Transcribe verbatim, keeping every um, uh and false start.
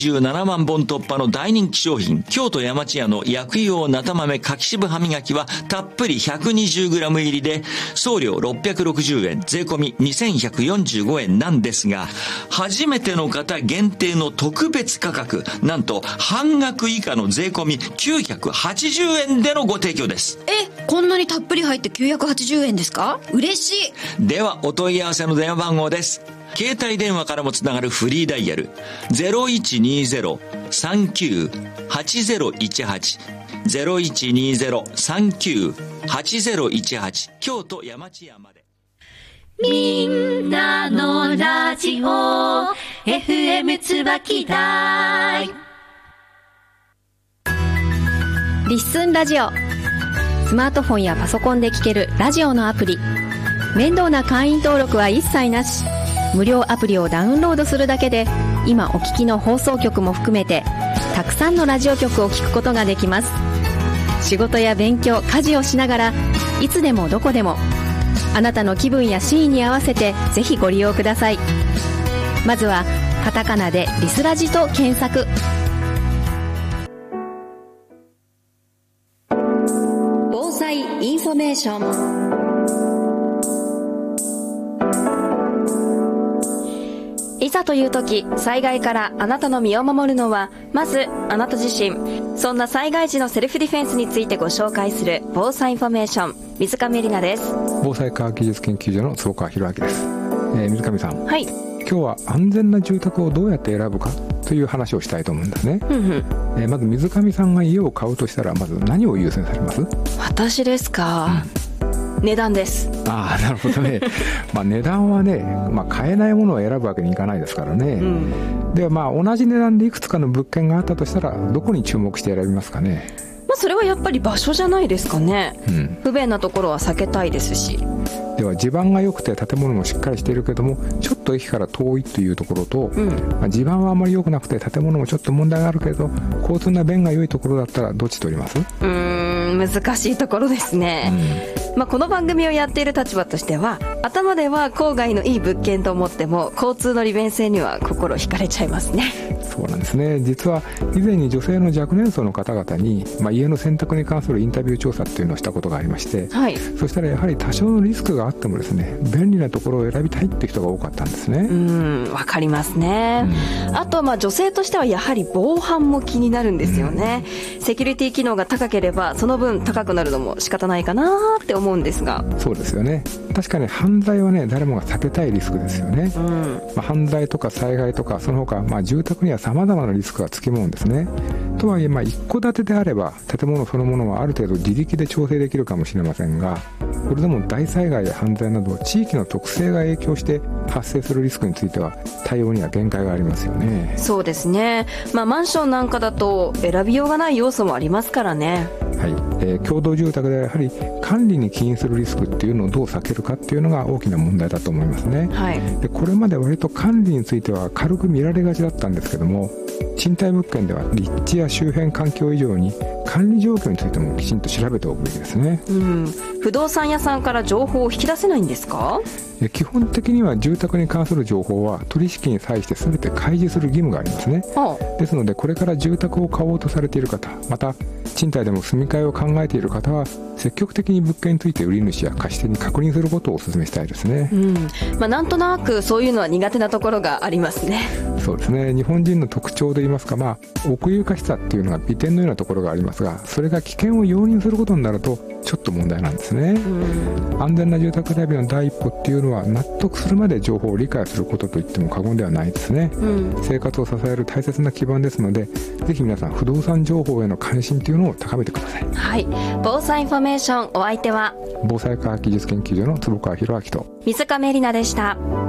じゅうななまんぼん突破の大人気商品、京都山千屋の薬用なた豆柿渋歯磨きはたっぷり ひゃくにじゅうグラム 入りで送料ろっぴゃくろくじゅうえん、税込みにせんひゃくよんじゅうごえんなんですが、初めての方限定の特別価格、なんと半額以下の税込みきゅうひゃくはちじゅうえんでのご提供です。 え、こんなにたっぷり入ってきゅうひゃくはちじゅうえんですか？嬉しい。 ではお問い合わせの電話番号です。携帯電話からもつながるフリーダイヤル ゼロいちにゼロ さんきゅう はちゼロいちはち ゼロいちにゼロ さんきゅう はちゼロいちはち、京都山千屋まで。 みんなのラジオ エフエム 椿台。 リッスンラジオ。スマートフォンやパソコンで聴けるラジオのアプリ。面倒な会員登録は一切なし。無料アプリをダウンロードするだけで今お聞きの放送局も含めてたくさんのラジオ局を聞くことができます。仕事や勉強、家事をしながらいつでもどこでもあなたの気分やシーンに合わせてぜひご利用ください。まずはカタカナでリスラジと検索。防災インフォメーション。いざという時、災害からあなたの身を守るのはまずあなた自身。そんな災害時のセルフディフェンスについてご紹介する防災インフォメーション、水上里奈です。 防災科学技術研究所の坪川博明です。えー、水上さん、 はい、 今日は安全な住宅をどうやって選ぶかという話をしたいと思うんですね。 うんうん、 えー、まず水上さんが家を買うとしたらまず何を優先されます？ 私ですか、うん、値段です。 ああ、なるほどね。まあ値段はね、まあ、買えないものを選ぶわけにいかないですからね、うん、ではまあ同じ値段でいくつかの物件があったとしたらどこに注目して選びますかね？ まあ、それはやっぱり場所じゃないですかね、うん、不便なところは避けたいですし。 では地盤が良くて建物もしっかりしているけどもちょっと駅から遠いというところと、うん、まあ、地盤はあまり良くなくて建物もちょっと問題があるけど交通の便が良いところだったらどっち取ります？うーん、難しいところですね、うん、まあ、この番組をやっている立場としては頭では郊外のいい物件と思っても交通の利便性には心惹かれちゃいますね。 そうなんですね。実は以前に女性の若年層の方々に、まあ、家の選択に関するインタビュー調査っていうのをしたことがありまして、はい、そしたらやはり多少のリスクがあってもですね便利なところを選びたいって人が多かったんですね。 うん、わかりますね、うん、あとまあ女性としてはやはり防犯も気になるんですよね、うん、セキュリティ機能が高ければその分高くなるのも仕方ないかなって思うんですが。 そうですよね。確かに犯罪はね誰もが避けたいリスクですよね、うん、まあ、犯罪とか災害とかその他、まあ、住宅には様々なリスクがつきものですね。とはいえ、まあ、一戸建てであれば建物そのものはある程度自力で調整できるかもしれませんが、これでも大災害や犯罪など地域の特性が影響して発生するリスクについては対応には限界がありますよね。 そうですね、まあ、マンションなんかだと選びようがない要素もありますからね。 はい、えー、共同住宅ではやはり管理に起因するリスクっていうのをどう避けるかっていうのが大きな問題だと思いますね、はい、でこれまで割と管理については軽く見られがちだったんですけども、賃貸物件では立地や周辺環境以上に管理状況についてもきちんと調べておくべきですね、うん、 不動産屋さんから情報を引き出せないんですか？ 基本的には住宅に関する情報は取引に際して全て開示する義務がありますね、はあ、ですのでこれから住宅を買おうとされている方、また賃貸でも住み替えを考えている方は積極的に物件について売り主や貸し手に確認することをお勧めしたいですね、うん、 まあ、なんとなくそういうのは苦手なところがありますね。 そうですね、日本人の特徴で言いますか、まあ、奥ゆかしさっていうのが美点のようなところがありますが、それが危険を容認することになるとちょっと問題なんですね、うん、安全な住宅選びの第一歩っていうのは納得するまで情報を理解することといっても過言ではないですね、うん、生活を支える大切な基盤ですので、ぜひ皆さん不動産情報への関心というのを高めてください。 はい、防災インフォメーション、お相手は防災科学技術研究所の坪川博明と水上里奈でした。